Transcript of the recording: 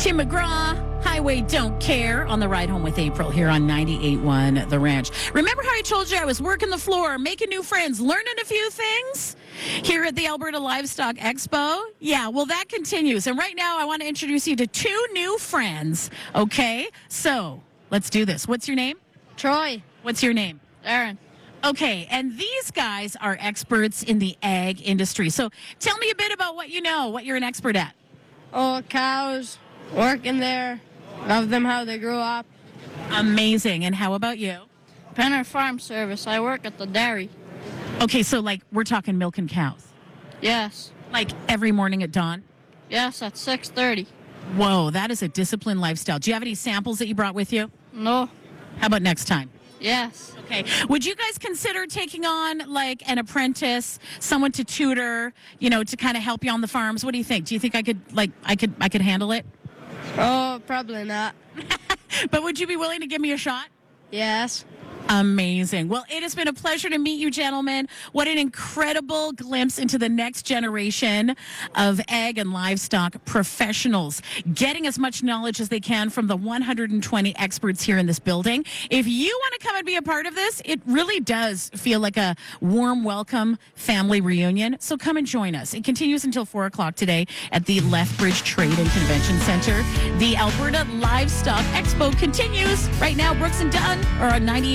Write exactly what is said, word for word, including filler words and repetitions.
Tim McGraw, Highway Don't Care, on the ride home with April here on ninety-eight point one The Ranch. Remember how I told you I was working the floor, making new friends, learning a few things here at the Alberta Livestock Expo? Yeah, well, that continues. And right now I want to introduce you to two new friends, okay? So let's do this. What's your name? Troy. What's your name? Aaron. Okay, and these guys are experts in the ag industry. So tell me a bit about what you know, what you're an expert at. Oh, cows. Working there. Love them how they grew up. Amazing. And how about you? Penner Farm Service. I work at the dairy. Okay, so like we're talking milk and cows. Yes. Like every morning at dawn? Yes, at six thirty. Whoa, that is a disciplined lifestyle. Do you have any samples that you brought with you? No. How about next time? Yes. Okay. Would you guys consider taking on like an apprentice, someone to tutor, you know, to kind of help you on the farms? What do you think? Do you think I could like I could I could handle it? Oh, probably not. But would you be willing to give me a shot? Yes. Amazing. Well, it has been a pleasure to meet you, gentlemen. What an incredible glimpse into the next generation of ag and livestock professionals, getting as much knowledge as they can from the one hundred twenty experts here in this building. If you want to come and be a part of this, it really does feel like a warm welcome family reunion. So come and join us. It continues until four o'clock today at the Lethbridge Trade and Convention Center. The Alberta Livestock Expo continues right now. Brooks and Dunn are on ninety.